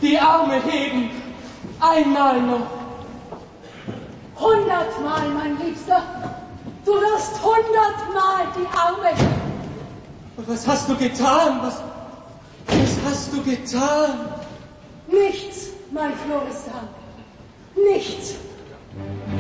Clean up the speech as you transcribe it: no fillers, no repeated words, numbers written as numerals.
die Arme heben. Einmal noch. 100-mal, mein Liebster. Du wirst 100-mal die Arme heben. Was hast du getan? Was hast du getan? Nichts, mein Florestan. Nichts.